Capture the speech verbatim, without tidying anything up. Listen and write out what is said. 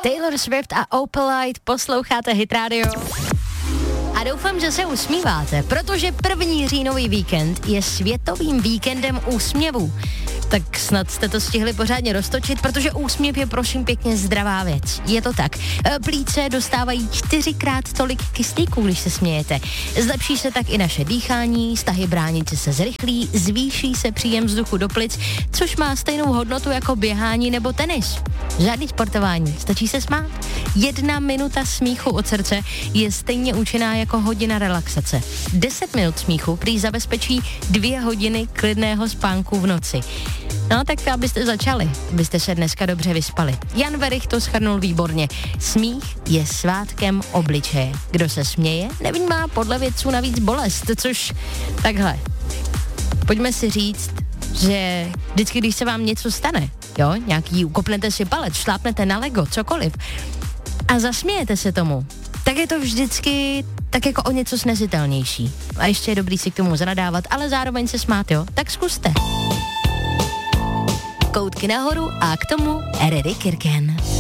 Taylor Swift a Opalite, posloucháte Hit Radio. A doufám, že se usmíváte, protože první říjnový víkend je světovým víkendem úsměvů. Tak snad jste to stihli pořádně roztočit, protože úsměv je prosím pěkně zdravá věc. Je to tak. Plíce dostávají čtyřikrát tolik kyslíku, když se smějete. Zlepší se tak i naše dýchání, stahy bránice se zrychlí, zvýší se příjem vzduchu do plic, což má stejnou hodnotu jako běhání nebo tenis. Žádný sportování, stačí se smát. Jedna minuta smíchu od srdce je stejně účinná jako hodina relaxace. Deset minut smíchu prý zabezpečí dvě hodiny klidného spánku v noci. No tak abyste začali, abyste se dneska dobře vyspali. Jan Werich to shrnul výborně. Smích je svátkem obličeje. Kdo se směje, nevnímá podle vědců navíc bolest, což takhle. Pojďme si říct, že vždycky, když se vám něco stane, jo, nějaký, ukopnete si palec, šlápnete na Lego, cokoliv a zasmějete se tomu, tak je to vždycky tak jako o něco snesitelnější. A ještě je dobrý si k tomu zanadávat, ale zároveň se smát, jo, tak zkuste. Koutky nahoru a k tomu Erik Kirken.